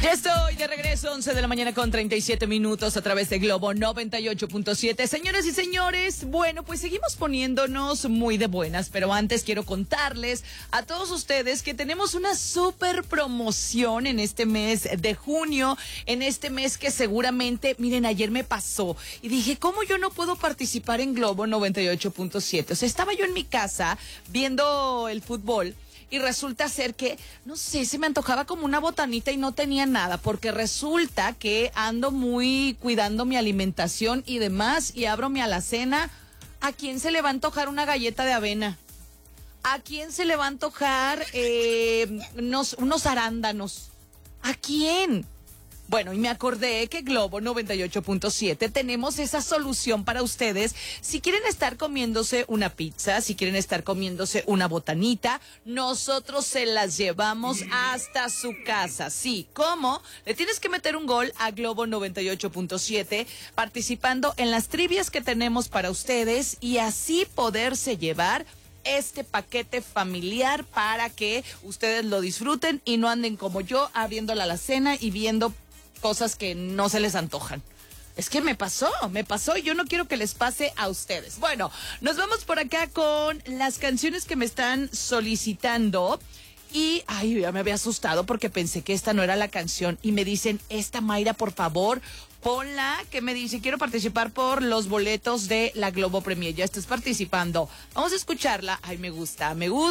Ya estoy de regreso, 11 de la mañana con 37 minutos a través de Globo 98.7. Señoras y señores, bueno, pues seguimos poniéndonos muy de buenas, pero antes quiero contarles a todos ustedes que tenemos una súper promoción en este mes de junio, en este mes que seguramente, miren, ayer me pasó y dije, ¿cómo yo no puedo participar en Globo 98.7? O sea, estaba yo en mi casa viendo el fútbol. Y resulta ser que, no sé, se me antojaba como una botanita y no tenía nada, porque resulta que ando muy cuidando mi alimentación y demás, y abro mi alacena. ¿A quién se le va a antojar una galleta de avena? ¿A quién se le va a antojar unos arándanos? ¿A quién? Bueno, y me acordé que Globo 98.7 tenemos esa solución para ustedes. Si quieren estar comiéndose una pizza, si quieren estar comiéndose una botanita, nosotros se las llevamos hasta su casa. Sí, ¿cómo? Le tienes que meter un gol a Globo 98.7 participando en las trivias que tenemos para ustedes y así poderse llevar este paquete familiar para que ustedes lo disfruten y no anden como yo abriendo la alacena y viendo cosas que no se les antojan. Es que me pasó y yo no quiero que les pase a ustedes. Bueno, nos vamos por acá con las canciones que me están solicitando. Y, ay, ya me había asustado porque pensé que esta no era la canción. Y me dicen, esta Mayra, por favor, ponla, que me dice, quiero participar por los boletos de la Globo Premier. Ya estás participando. Vamos a escucharla. Ay, me gusta.